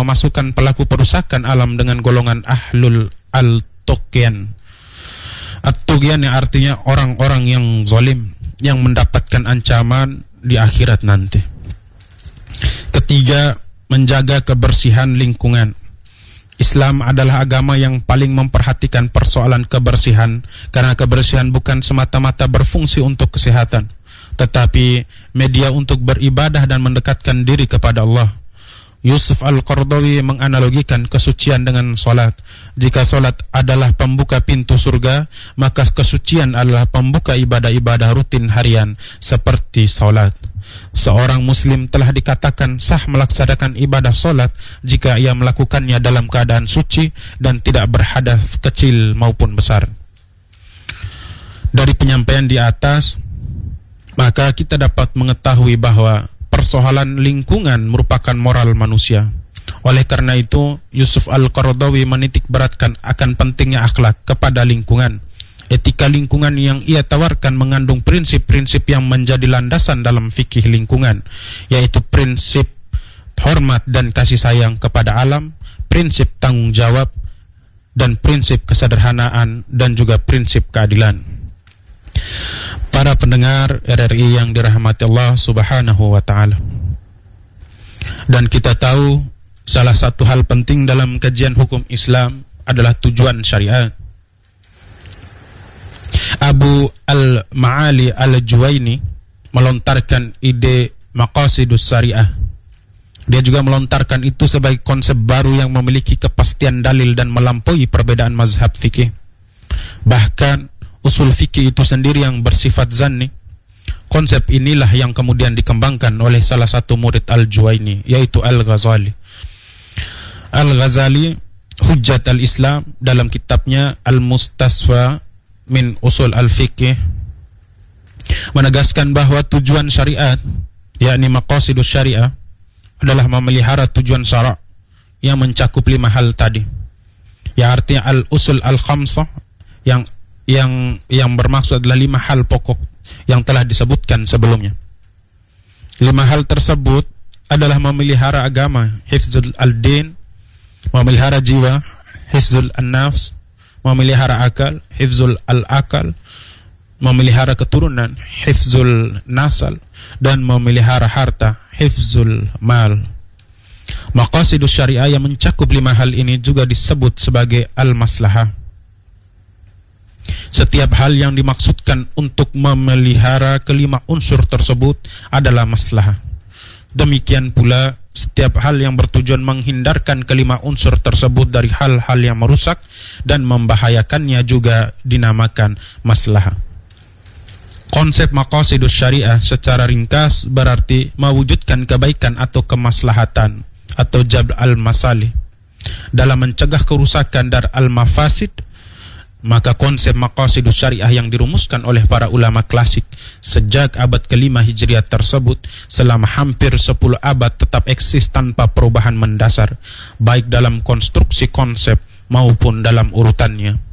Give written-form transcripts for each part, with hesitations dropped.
memasukkan pelaku perusakan alam dengan golongan ahlul al-tughyan. At-tughyan yang artinya orang-orang yang zalim, yang mendapatkan ancaman di akhirat nanti. Ketiga, menjaga kebersihan lingkungan. Islam adalah agama yang paling memperhatikan persoalan kebersihan, karena kebersihan bukan semata-mata berfungsi untuk kesehatan, tetapi media untuk beribadah dan mendekatkan diri kepada Allah. Yusuf Al-Qaradawi menganalogikan kesucian dengan solat. Jika solat adalah pembuka pintu surga, maka kesucian adalah pembuka ibadah-ibadah rutin harian seperti solat. Seorang muslim telah dikatakan sah melaksanakan ibadah solat jika ia melakukannya dalam keadaan suci dan tidak berhadas kecil maupun besar. Dari penyampaian di atas, maka kita dapat mengetahui bahwa persoalan lingkungan merupakan moral manusia. Oleh karena itu, Yusuf Al-Qaradawi menitik beratkan akan pentingnya akhlak kepada lingkungan. Etika lingkungan yang ia tawarkan mengandung prinsip-prinsip yang menjadi landasan dalam fikih lingkungan, yaitu prinsip hormat dan kasih sayang kepada alam, prinsip tanggung jawab, dan prinsip kesederhanaan, dan juga prinsip keadilan. Para pendengar RRI yang dirahmati Allah Subhanahu wa ta'ala, dan kita tahu salah satu hal penting dalam kajian hukum Islam adalah tujuan syariat. Abu al-Ma'ali al-Juwaini melontarkan ide maqasidus syariah. Dia juga melontarkan itu sebagai konsep baru yang memiliki kepastian dalil dan melampaui perbedaan mazhab fikih. Bahkan usul fikih itu sendiri yang bersifat zanni. Konsep inilah yang kemudian dikembangkan oleh salah satu murid al-Juwaini, yaitu Al-Ghazali. Al-Ghazali Hujjat al-Islam dalam kitabnya Al-Mustasfa min Usul al-Fiqh menegaskan bahwa tujuan syariat, yakni maqasidus syariah, adalah memelihara tujuan syara' yang mencakup 5 hal tadi. Ya, artinya al-usul al-khamsah yang bermaksud adalah 5 hal pokok yang telah disebutkan sebelumnya. 5 hal tersebut adalah memelihara agama, hifzul al-din, memelihara jiwa, hifzul an-nafs, memelihara akal, hifzul al-akal, memelihara keturunan, hifzul nasal, dan memelihara harta, hifzul mal. Maqasidus syariah yang mencakup 5 hal ini juga disebut sebagai al-maslahah. Setiap hal yang dimaksudkan untuk memelihara kelima unsur tersebut adalah maslahah. Demikian pula setiap hal yang bertujuan menghindarkan kelima unsur tersebut dari hal-hal yang merusak dan membahayakannya juga dinamakan maslahah. Konsep maqasidus syariah secara ringkas berarti mewujudkan kebaikan atau kemaslahatan atau jabr al-masalih dalam mencegah kerusakan dari al-mafasid. Maka konsep maqasidus syariah yang dirumuskan oleh para ulama klasik sejak abad ke-5 Hijriah tersebut selama hampir 10 abad tetap eksis tanpa perubahan mendasar, baik dalam konstruksi konsep maupun dalam urutannya.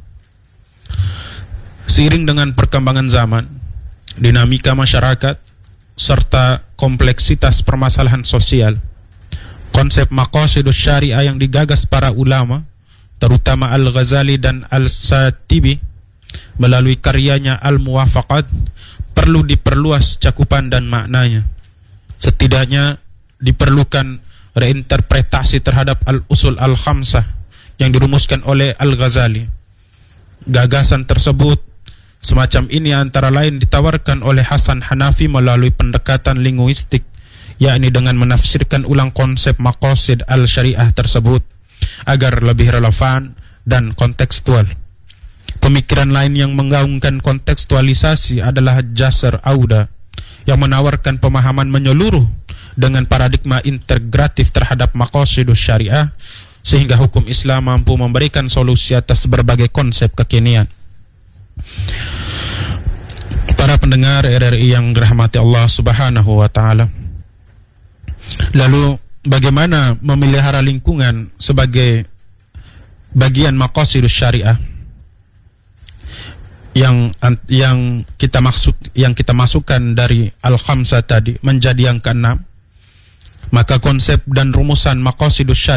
Seiring dengan perkembangan zaman, dinamika masyarakat, serta kompleksitas permasalahan sosial, konsep maqasidus syariah yang digagas para ulama, terutama Al-Ghazali dan Al-Shatibi melalui karyanya Al-Muwafaqat, perlu diperluas cakupan dan maknanya. Setidaknya diperlukan reinterpretasi terhadap al-usul al-khamsah yang dirumuskan oleh Al-Ghazali. Gagasan tersebut semacam ini antara lain ditawarkan oleh Hasan Hanafi melalui pendekatan linguistik, yakni dengan menafsirkan ulang konsep maqasid al-syariah tersebut agar lebih relevan dan kontekstual. Pemikiran lain yang menggaungkan kontekstualisasi adalah Jasr Auda yang menawarkan pemahaman menyeluruh dengan paradigma integratif terhadap maqasidus syariah sehingga hukum Islam mampu memberikan solusi atas berbagai konsep kekinian. Para pendengar RRI yang dirahmati Allah Subhanahu wa ta'ala, lalu bagaimana memelihara lingkungan sebagai bagian maqasidus syariah yang kita masukkan dari al-khamsah tadi menjadi yang ke-6? Maka konsep dan rumusan maqasidus syariah